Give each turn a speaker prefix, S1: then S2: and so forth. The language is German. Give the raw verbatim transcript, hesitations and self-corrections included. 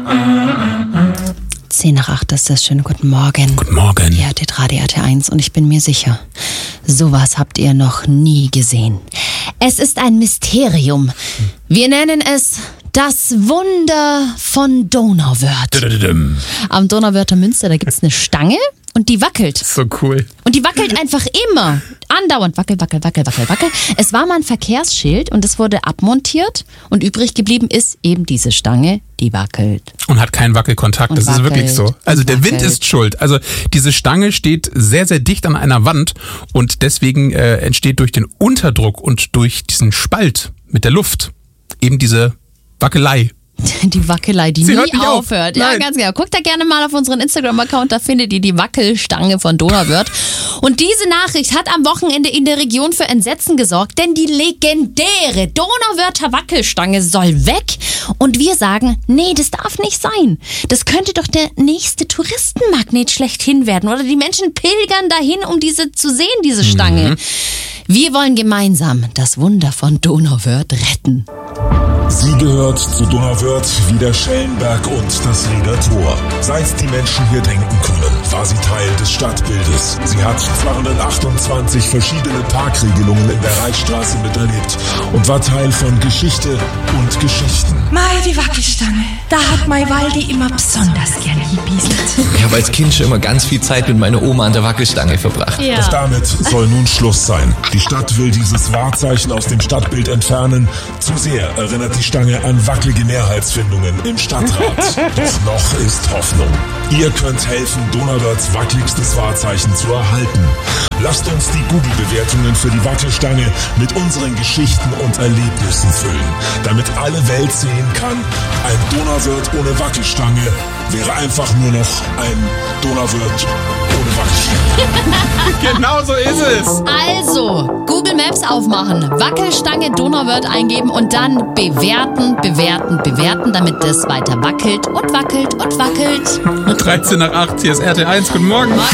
S1: zehn nach acht ist das. Schönen guten Morgen.
S2: Guten Morgen.
S1: Ihr hörtet Radio R T eins und ich bin mir sicher, sowas habt ihr noch nie gesehen. Es ist ein Mysterium. Wir nennen es das Wunder von Donauwörth. Am Donauwörther Münster, da gibt's eine Stange und die wackelt.
S2: So cool.
S1: Und die wackelt einfach immer. Andauernd wackel, wackel, wackel, wackel, wackel. Es war mal ein Verkehrsschild und es wurde abmontiert und übrig geblieben ist eben diese Stange, die wackelt.
S2: Und hat keinen Wackelkontakt,
S1: Und
S2: das ist
S1: wackelt
S2: wirklich so. Also
S1: und
S2: der Wind
S1: wackelt.
S2: ist schuld. Also diese Stange steht sehr, sehr dicht an einer Wand und deswegen äh, entsteht durch den Unterdruck und durch diesen Spalt mit der Luft eben diese Wackelei.
S1: Die Wackelei, die
S2: Sie
S1: nie
S2: hört nicht auf.
S1: aufhört. Ja,
S2: Nein.
S1: ganz genau. Guckt da gerne mal auf unseren Instagram-Account, da findet ihr die Wackelstange von Donauwörth. Und diese Nachricht hat am Wochenende in der Region für Entsetzen gesorgt, denn die legendäre Donauwörther Wackelstange soll weg. Und wir sagen, nee, das darf nicht sein. Das könnte doch der nächste Touristenmagnet schlechthin werden. Oder die Menschen pilgern dahin, um diese zu sehen, diese Stange.
S2: Mhm.
S1: Wir wollen gemeinsam das Wunder von Donauwörth retten.
S3: Sie gehört zu Donauwörth wie der Schellenberg und das Rieder Tor. Seit die Menschen hier denken können, war sie Teil des Stadtbildes. Sie hat zweihundertachtundzwanzig verschiedene Parkregelungen in der Reichsstraße miterlebt und war Teil von Geschichte und Geschichten.
S4: Mei, die Wackelstange. Da hat Mai Waldi immer besonders gerne gebieselt.
S5: Ich habe als Kind schon immer ganz viel Zeit mit meiner Oma an der Wackelstange verbracht.
S1: Ja.
S3: Doch damit soll nun Schluss sein. Die Stadt will dieses Wahrzeichen aus dem Stadtbild entfernen. Zu sehr erinnert die Stange an wackelige Mehrheitsfindungen im Stadtrat. Doch noch ist Hoffnung. Ihr könnt helfen, Donauwörths wackeligstes Wahrzeichen zu erhalten. Lasst uns die Google-Bewertungen für die Wackelstange mit unseren Geschichten und Erlebnissen füllen, damit alle Welt sehen kann, ein Donauwörth ohne Wackelstange wäre einfach nur noch ein Donauwörth ohne Wackelstange.
S2: Genau so ist es.
S1: Also, Google Maps aufmachen, Wackelstange Donauwörth eingeben und dann bewerten, bewerten, bewerten, damit es weiter wackelt und wackelt und wackelt.
S2: dreizehn nach acht, hier ist R T eins. Guten Morgen.
S1: Morgen.